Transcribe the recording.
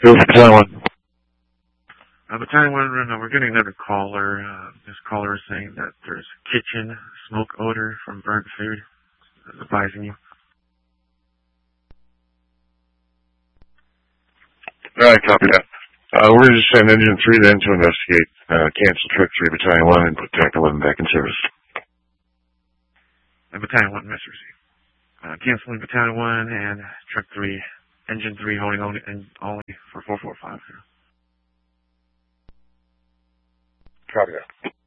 Bill Battalion 1. Battalion 1, we're getting another caller. This caller is saying that there's kitchen smoke odor from burnt food. Advising you. Alright, copy that. We're going to send Engine 3 then to investigate. Cancel Truck 3 Battalion 1 and put Tac 11 back in service. Battalion 1, Mr. C. Canceling Battalion 1 and Truck 3, Engine 3 holding only for 4450. Copy that.